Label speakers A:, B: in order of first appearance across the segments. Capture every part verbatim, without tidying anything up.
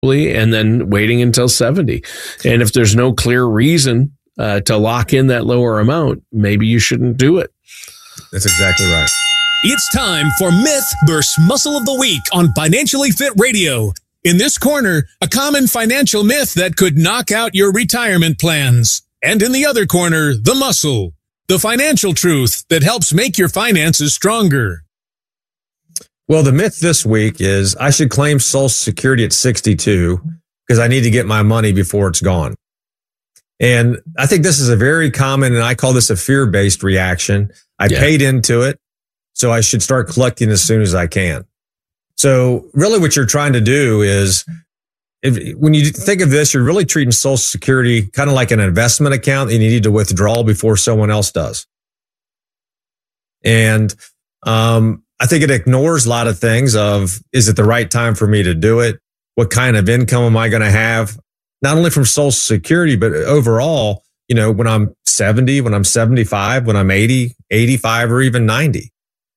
A: and then waiting until seventy. And if there's no clear reason uh, to lock in that lower amount, maybe you shouldn't do it.
B: That's exactly right.
C: It's time for Myth versus Muscle of the Week on Financially Fit Radio. In this corner, a common financial myth that could knock out your retirement plans. And in the other corner, the muscle, the financial truth that helps make your finances stronger.
B: Well, the myth this week is I should claim Social Security at sixty-two because I need to get my money before it's gone. And I think this is a very common, and I call this a fear-based reaction. I yeah. paid into it, so I should start collecting as soon as I can. So really what you're trying to do is, if, when you think of this, you're really treating Social Security kind of like an investment account and you need to withdraw before someone else does. And um, I think it ignores a lot of things of, is it the right time for me to do it? What kind of income am I going to have? Not only from Social Security, but overall, you know, when I'm seventy, when I'm seventy-five, when I'm eighty, eighty-five, or even ninety.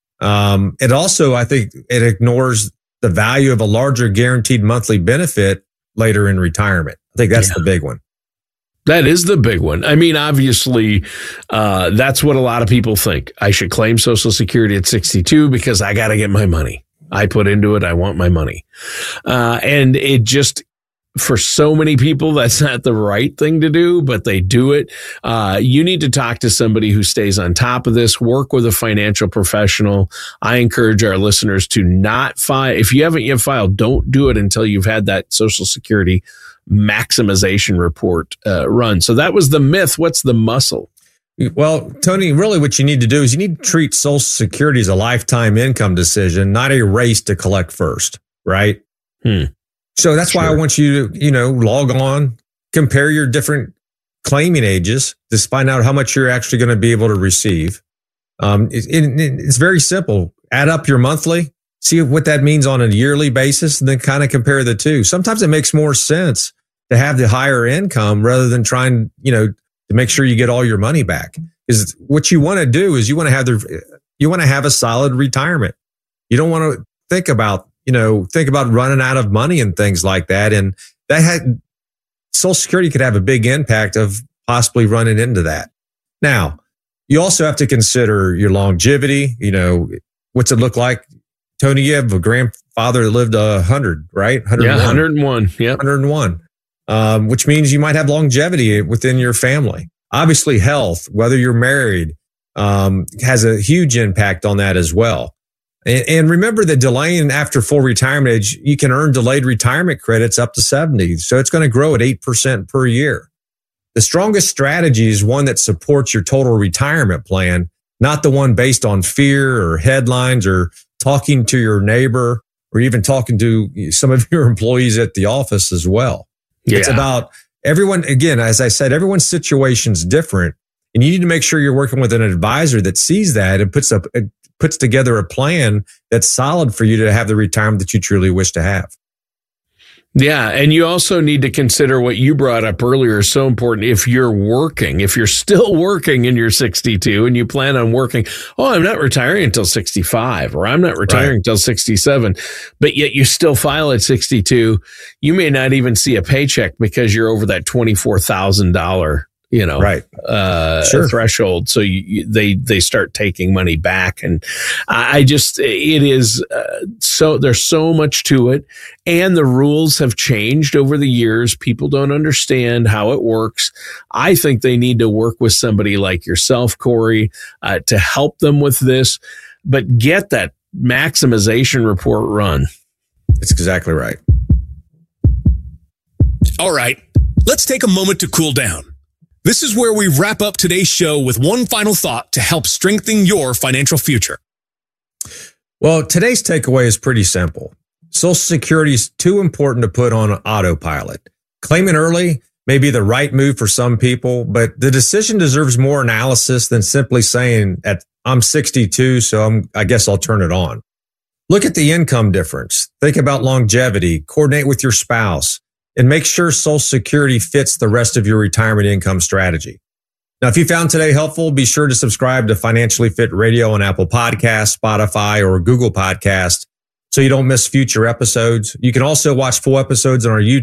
B: Um, it also, I think it ignores the value of a larger guaranteed monthly benefit later in retirement. I think that's yeah. the big one.
A: That is the big one. I mean, obviously, uh, that's what a lot of people think. I should claim Social Security at sixty-two because I got to get my money. I put into it. I want my money. Uh, and it just, for so many people, that's not the right thing to do, but they do it. Uh, you need to talk to somebody who stays on top of this, work with a financial professional. I encourage our listeners to not file. If you haven't yet filed, don't do it until you've had that Social Security maximization report uh, run. So that was the myth. What's the muscle?
B: Well, Tony, really what you need to do is you need to treat Social Security as a lifetime income decision, not a race to collect first, right?
A: Hmm.
B: So that's sure. why I want you to, you know, log on, compare your different claiming ages to find out how much you're actually going to be able to receive. Um, it, it, it's very simple. Add up your monthly, see what that means on a yearly basis, and then kind of compare the two. Sometimes it makes more sense to have the higher income rather than trying, you know, to make sure you get all your money back. Because what you want to do is you want to have the, you want to have a solid retirement. You don't want to think about, you know, think about running out of money and things like that. And that had, Social Security could have a big impact of possibly running into that. Now, you also have to consider your longevity. You know, what's it look like? Tony, you have a grandfather that lived a hundred, right?
A: one hundred and one. Yeah, one hundred and one. Yeah,
B: one hundred and one. Um, which means you might have longevity within your family. Obviously, health, whether you're married, um, has a huge impact on that as well. And, and remember that delaying after full retirement age, you can earn delayed retirement credits up to seventy. So it's going to grow at eight percent per year. The strongest strategy is one that supports your total retirement plan, not the one based on fear or headlines or talking to your neighbor or even talking to some of your employees at the office as well. Yeah. It's about everyone, again, as I said, everyone's situation's different. And you need to make sure you're working with an advisor that sees that and puts up, puts together a plan that's solid for you to have the retirement that you truly wish to have.
A: Yeah. And you also need to consider what you brought up earlier is so important. If you're working, if you're still working and you're sixty-two and you plan on working, oh, I'm not retiring until sixty-five or I'm not retiring right. until sixty-seven, but yet you still file at sixty-two, you may not even see a paycheck because you're over that twenty-four thousand dollars you know,
B: right.
A: uh,
B: sure.
A: threshold. So you, you, they, they start taking money back. And I just, it is uh, so there's so much to it. And the rules have changed over the years. People don't understand how it works. I think they need to work with somebody like yourself, Corey, uh, to help them with this, but get that maximization report run.
B: That's exactly right.
C: All right, let's take a moment to cool down. This is where we wrap up today's show with one final thought to help strengthen your financial future.
B: Well, today's takeaway is pretty simple. Social Security is too important to put on autopilot. Claiming early may be the right move for some people, but the decision deserves more analysis than simply saying, at, I'm sixty-two, so I'm, I guess I'll turn it on. Look at the income difference. Think about longevity. Coordinate with your spouse. And make sure Social Security fits the rest of your retirement income strategy. Now, if you found today helpful, be sure to subscribe to Financially Fit Radio on Apple Podcasts, Spotify, or Google Podcasts so you don't miss future episodes. You can also watch full episodes on our YouTube.